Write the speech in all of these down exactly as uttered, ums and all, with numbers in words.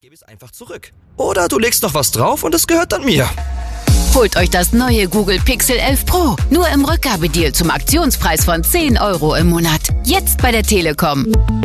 Gebe es einfach zurück. Oder du legst noch was drauf und es gehört dann mir. Holt euch das neue Google Pixel elf Pro. Nur im Rückgabedeal zum Aktionspreis von zehn Euro im Monat. Jetzt bei der Telekom.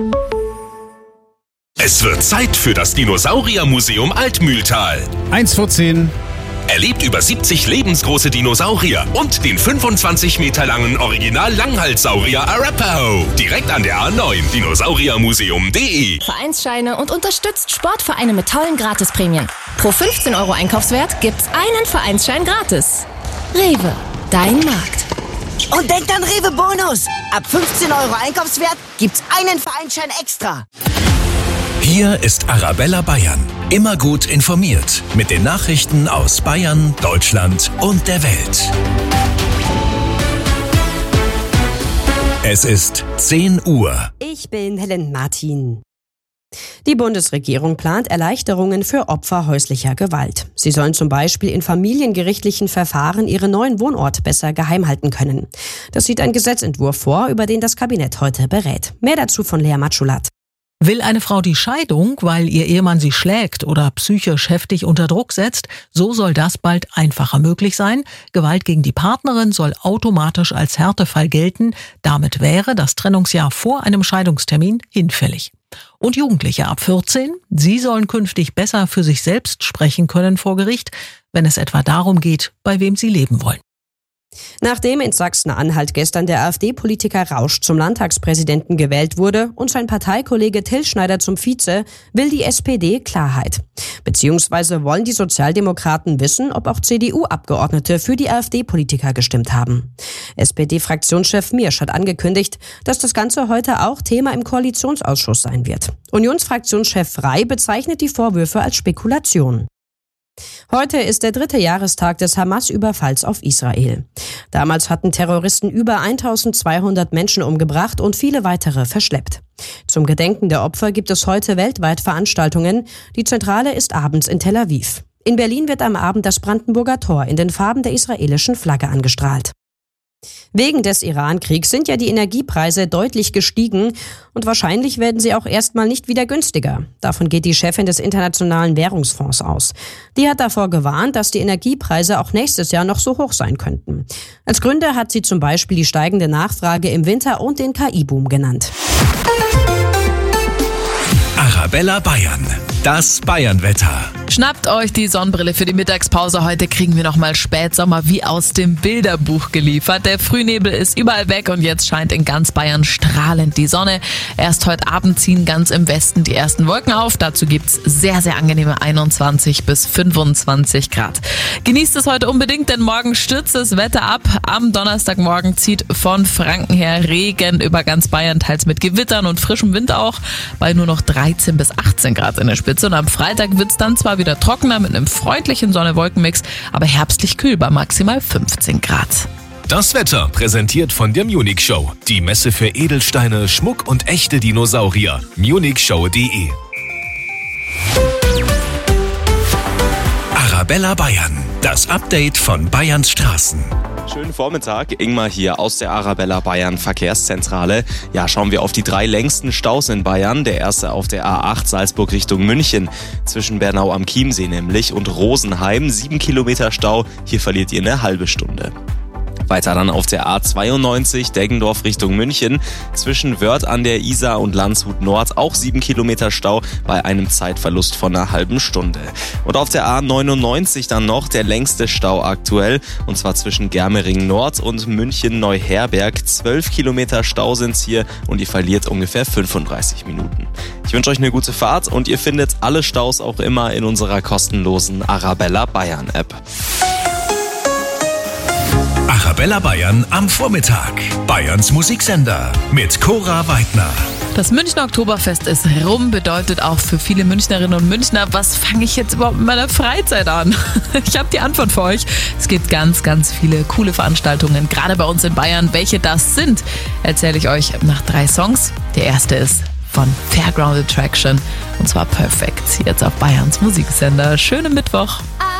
Es wird Zeit für das Dinosauriermuseum Altmühltal. eins vor zehn. Erlebt über siebzig lebensgroße Dinosaurier und den fünfundzwanzig Meter langen Original-Langhalssaurier Arapaho. Direkt an der A neun, dinosauriermuseum punkt de. Vereinsscheine und unterstützt Sportvereine mit tollen Gratisprämien. Pro fünfzehn Euro Einkaufswert gibt's einen Vereinsschein gratis. Rewe, dein Markt. Und denkt an Rewe Bonus. Ab fünfzehn Euro Einkaufswert gibt's einen Vereinsschein extra. Hier ist Arabella Bayern. Immer gut informiert mit den Nachrichten aus Bayern, Deutschland und der Welt. Es ist zehn Uhr. Ich bin Helen Martin. Die Bundesregierung plant Erleichterungen für Opfer häuslicher Gewalt. Sie sollen zum Beispiel in familiengerichtlichen Verfahren ihren neuen Wohnort besser geheim halten können. Das sieht ein Gesetzentwurf vor, über den das Kabinett heute berät. Mehr dazu von Lea Matschulat. Will eine Frau die Scheidung, weil ihr Ehemann sie schlägt oder psychisch heftig unter Druck setzt, so soll das bald einfacher möglich sein. Gewalt gegen die Partnerin soll automatisch als Härtefall gelten. Damit wäre das Trennungsjahr vor einem Scheidungstermin hinfällig. Und Jugendliche ab vierzehn, sie sollen künftig besser für sich selbst sprechen können vor Gericht, wenn es etwa darum geht, bei wem sie leben wollen. Nachdem in Sachsen-Anhalt gestern der AfD-Politiker Rausch zum Landtagspräsidenten gewählt wurde und sein Parteikollege Till Schneider zum Vize, will die S P D Klarheit. Beziehungsweise wollen die Sozialdemokraten wissen, ob auch C D U-Abgeordnete für die AfD-Politiker gestimmt haben. S P D-Fraktionschef Miersch hat angekündigt, dass das Ganze heute auch Thema im Koalitionsausschuss sein wird. Unionsfraktionschef Frey bezeichnet die Vorwürfe als Spekulation. Heute ist der dritte Jahrestag des Hamas-Überfalls auf Israel. Damals hatten Terroristen über eintausendzweihundert Menschen umgebracht und viele weitere verschleppt. Zum Gedenken der Opfer gibt es heute weltweit Veranstaltungen. Die Zentrale ist abends in Tel Aviv. In Berlin wird am Abend das Brandenburger Tor in den Farben der israelischen Flagge angestrahlt. Wegen des Iran-Kriegs sind ja die Energiepreise deutlich gestiegen und wahrscheinlich werden sie auch erstmal nicht wieder günstiger. Davon geht die Chefin des Internationalen Währungsfonds aus. Die hat davor gewarnt, dass die Energiepreise auch nächstes Jahr noch so hoch sein könnten. Als Gründe hat sie zum Beispiel die steigende Nachfrage im Winter und den K I-Boom genannt. Arabella Bayern. Das Bayernwetter. Schnappt euch die Sonnenbrille für die Mittagspause. Heute kriegen wir nochmal Spätsommer wie aus dem Bilderbuch geliefert. Der Frühnebel ist überall weg und jetzt scheint in ganz Bayern strahlend die Sonne. Erst heute Abend ziehen ganz im Westen die ersten Wolken auf. Dazu gibt's sehr, sehr angenehme einundzwanzig bis fünfundzwanzig Grad. Genießt es heute unbedingt, denn morgen stürzt das Wetter ab. Am Donnerstagmorgen zieht von Franken her Regen über ganz Bayern, teils mit Gewittern und frischem Wind auch, bei nur noch dreizehn bis achtzehn Grad in der Spitze. Und am Freitag wird's dann zwar wieder trockener mit einem freundlichen Sonne-Wolken-Mix, aber herbstlich kühl bei maximal fünfzehn Grad. Das Wetter präsentiert von der Munich Show. Die Messe für Edelsteine, Schmuck und echte Dinosaurier. munich show punkt de. Arabella Bayern. Das Update von Bayerns Straßen. Schönen Vormittag, Ingmar hier aus der Arabella Bayern Verkehrszentrale. Ja, schauen wir auf die drei längsten Staus in Bayern. Der erste auf der A acht Salzburg Richtung München, zwischen Bernau am Chiemsee nämlich und Rosenheim. Sieben Kilometer Stau, hier verliert ihr eine halbe Stunde. Weiter dann auf der A zweiundneunzig Deggendorf Richtung München, zwischen Wörth an der Isar und Landshut Nord auch sieben Kilometer Stau bei einem Zeitverlust von einer halben Stunde. Und auf der A neunundneunzig dann noch der längste Stau aktuell, und zwar zwischen Germering Nord und München Neuherberg. zwölf Kilometer Stau sind's hier und ihr verliert ungefähr fünfunddreißig Minuten. Ich wünsche euch eine gute Fahrt und ihr findet alle Staus auch immer in unserer kostenlosen Arabella Bayern App. Arabella Bayern am Vormittag. Bayerns Musiksender mit Cora Weidner. Das Münchner Oktoberfest ist rum, bedeutet auch für viele Münchnerinnen und Münchner, was fange ich jetzt überhaupt mit meiner Freizeit an? Ich habe die Antwort für euch. Es gibt ganz, ganz viele coole Veranstaltungen, gerade bei uns in Bayern. Welche das sind, erzähle ich euch nach drei Songs. Der erste ist von Fairground Attraction und zwar Perfect, jetzt auf Bayerns Musiksender. Schönen Mittwoch.